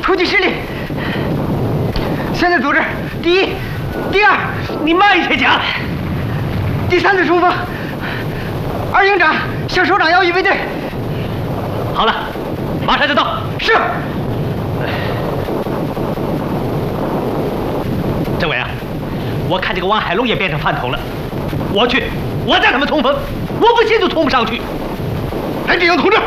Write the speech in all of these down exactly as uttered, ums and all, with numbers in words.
出去施令。现在组织第一、第二，你慢一些讲。第三次冲锋，二营长向首长要预备队。 好了，马上就到。 是。 政委啊，我看这个王海龙也变成饭桶了。我去，我带他们冲锋，我不信就冲不上去。 蓝志英同志，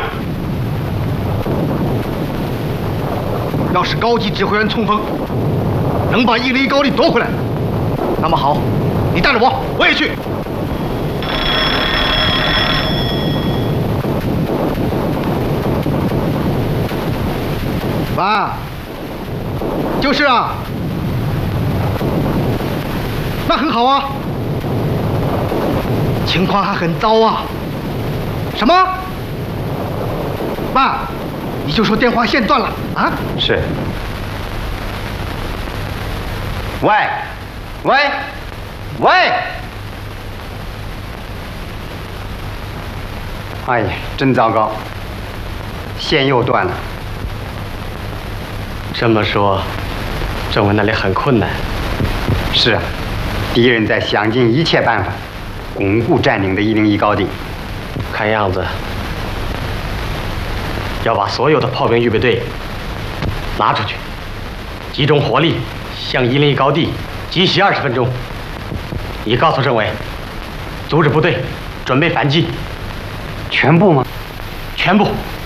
要是高级指挥员冲锋能把一零一高地夺回来，那么好，你带着我，我也去。爸，就是啊，那很好啊，情况还很糟啊。什么？爸，你就说电话线断了啊？ 是。喂，喂，喂！哎呀，真糟糕，线又断了。 这么说，政委那里很困难。 是啊，敌人在想尽一切办法巩固占领的一零一高地。 看样子要把所有的炮兵预备队拿出去，集中火力向一零一高地急袭二十分钟。你告诉政委，阻止部队准备反击。 全部吗？ 全部。